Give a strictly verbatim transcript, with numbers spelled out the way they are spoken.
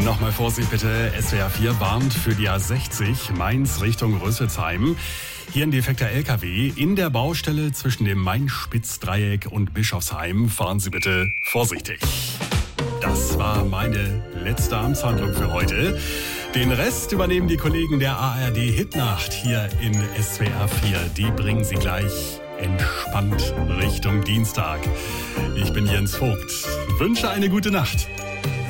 Nochmal Vorsicht bitte, S W R vier warnt für die A sechzig, Mainz Richtung Rüsselsheim. Hier ein defekter L K W in der Baustelle zwischen dem Main-Spitz-Dreieck und Bischofsheim. Fahren Sie bitte vorsichtig. Das war meine letzte Amtshandlung für heute. Den Rest übernehmen die Kollegen der A R D Hitnacht hier in S W R vier. Die bringen Sie gleich entspannt Richtung Dienstag. Ich bin Jens Vogt. Wünsche eine gute Nacht.